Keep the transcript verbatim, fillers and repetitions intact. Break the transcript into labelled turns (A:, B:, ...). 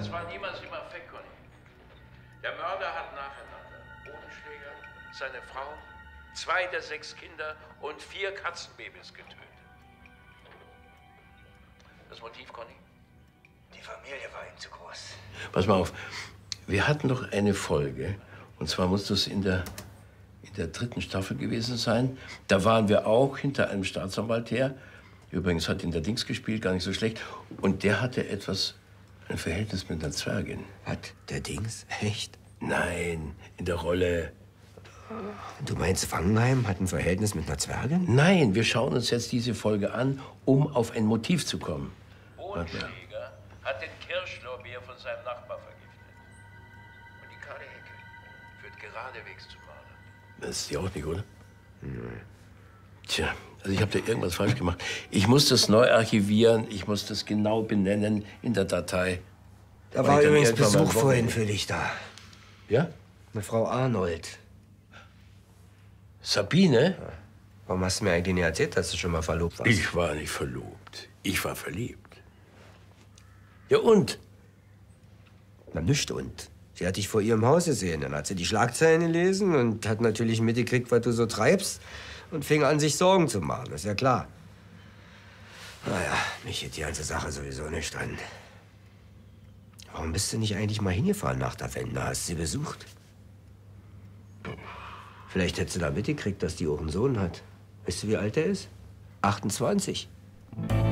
A: Das war niemals im Affekt, Conny. Der Mörder hat nacheinander, ohne Schläger, seine Frau, zwei der sechs Kinder und vier Katzenbabys getötet. Das Motiv, Conny?
B: Die Familie war ihm zu groß.
C: Pass mal auf, wir hatten doch eine Folge, und zwar muss das in der, in der dritten Staffel gewesen sein. Da waren wir auch hinter einem Staatsanwalt her. Übrigens hat ihn der Dings gespielt, gar nicht so schlecht. Und der hatte etwas, ein Verhältnis mit einer Zwergin.
B: Hat der Dings? Echt?
C: Nein, in der Rolle.
B: Du meinst, Wangenheim hat ein Verhältnis mit einer Zwergin?
C: Nein, wir schauen uns jetzt diese Folge an, um auf ein Motiv zu kommen.
A: Bodenschläger hat den Kirschlorbeer von seinem Nachbar vergiftet. Und die kahle Hecke führt geradewegs zum Mörder.
C: Das ist die auch nicht, oder? Nein. Tja, also ich habe da irgendwas falsch gemacht. Ich muss das neu archivieren, ich muss das genau benennen in der Datei.
B: Da war übrigens Besuch vorhin für dich da.
C: Ja?
B: Mit Frau Arnold.
C: Sabine?
B: Ja. Warum hast du mir eigentlich nicht erzählt, dass du schon mal verlobt warst?
C: Ich war nicht verlobt. Ich war verliebt. Ja, und?
B: Na, nicht und. Sie hat dich vor ihrem Haus gesehen. Dann hat sie die Schlagzeilen gelesen und hat natürlich mitgekriegt, was du so treibst. Und fing an, sich Sorgen zu machen. Das ist ja klar. Naja, mich geht die ganze Sache sowieso nicht an. Warum bist du nicht eigentlich mal hingefahren nach der Wende? Hast du sie besucht? Vielleicht hättest du da mitgekriegt, dass die auch einen Sohn hat. Weißt du, wie alt er ist? achtundzwanzig.